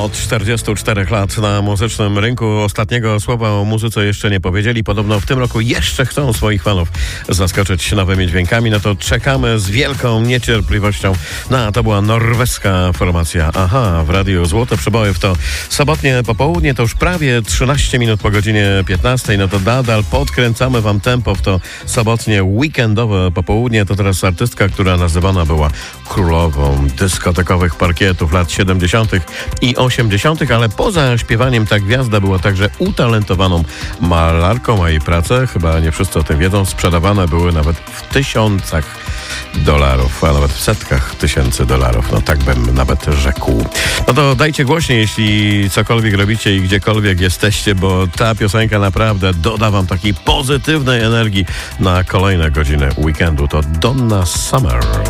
Od 44 lat na muzycznym rynku ostatniego słowa o muzyce jeszcze nie powiedzieli. Podobno w tym roku jeszcze chcą swoich fanów zaskoczyć nowymi dźwiękami. No to czekamy z wielką niecierpliwością. No, to była norweska formacja Aha w Radiu Złote Przeboje. To sobotnie popołudnie, to już prawie 13 minut po godzinie 15. No to nadal podkręcamy wam tempo w to sobotnie weekendowe popołudnie. To teraz artystka, która nazywana była królową dyskotekowych parkietów lat 70. i 80., ale poza śpiewaniem ta gwiazda była także utalentowaną malarką, a jej prace, chyba nie wszyscy o tym wiedzą, sprzedawane były nawet w $1000, a nawet w setkach tysięcy dolarów. No tak bym nawet rzekł. No to dajcie głośniej, jeśli cokolwiek robicie i gdziekolwiek jesteście, bo ta piosenka naprawdę doda wam takiej pozytywnej energii na kolejne godziny weekendu. To Donna Summer.